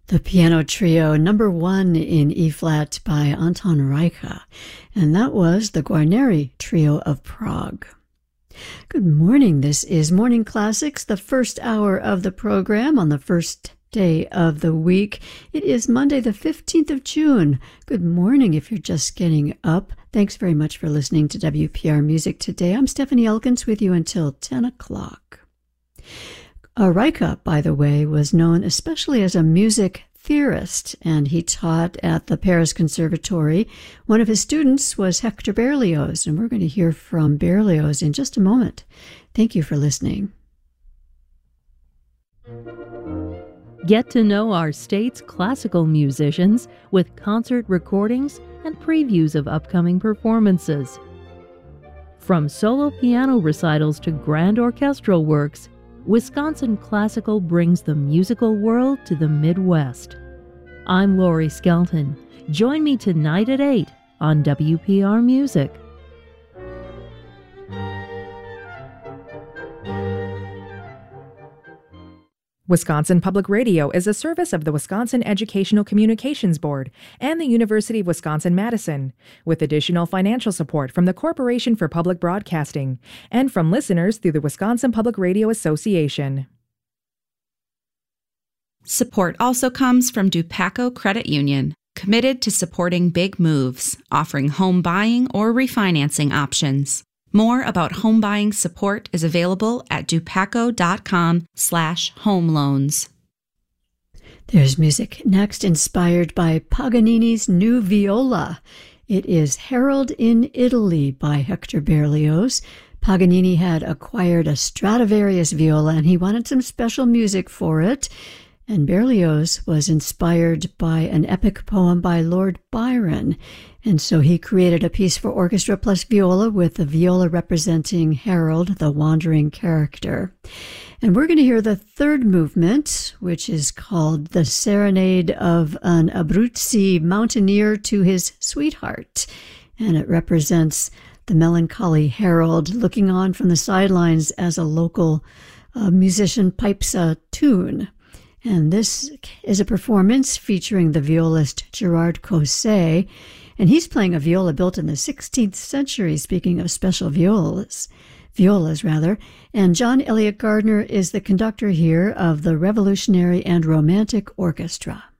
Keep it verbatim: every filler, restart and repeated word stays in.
The piano trio number one in E-flat by Anton Reicha, and that was the Guarneri Trio of Prague. Good morning. This is Morning Classics, the first hour of the program on the first day of the week. It is Monday, the fifteenth of June. Good morning if you're just getting up. Thanks very much for listening to W P R Music today. I'm Stephanie Elkins with you until ten o'clock. Uh, Reicha, by the way, was known especially as a music theorist, and he taught at the Paris Conservatory. One of his students was Hector Berlioz, and we're going to hear from Berlioz in just a moment. Thank you for listening. Get to know our state's classical musicians with concert recordings and previews of upcoming performances. From solo piano recitals to grand orchestral works, Wisconsin Classical brings the musical world to the Midwest. I'm Lori Skelton. Join me tonight at eight on W P R Music. Wisconsin Public Radio is a service of the Wisconsin Educational Communications Board and the University of Wisconsin-Madison, with additional financial support from the Corporation for Public Broadcasting and from listeners through the Wisconsin Public Radio Association. Support also comes from Dupaco Credit Union, committed to supporting big moves, offering home buying or refinancing options. More about home buying support is available at dupaco.com slash home loans. There's music next, inspired by Paganini's new viola. It is Harold in Italy by Hector Berlioz. Paganini had acquired a Stradivarius viola, and he wanted some special music for it. And Berlioz was inspired by an epic poem by Lord Byron. And so he created a piece for orchestra plus viola, with the viola representing Harold, the wandering character. And we're going to hear the third movement, which is called The Serenade of an Abruzzi Mountaineer to His Sweetheart. And it represents the melancholy Harold looking on from the sidelines as a local uh, musician pipes a tune. And this is a performance featuring the violist Gerard Cosset, and he's playing a viola built in the sixteenth century, speaking of special violas, violas rather. And John Elliott Gardner is the conductor here of the Revolutionary and Romantic Orchestra.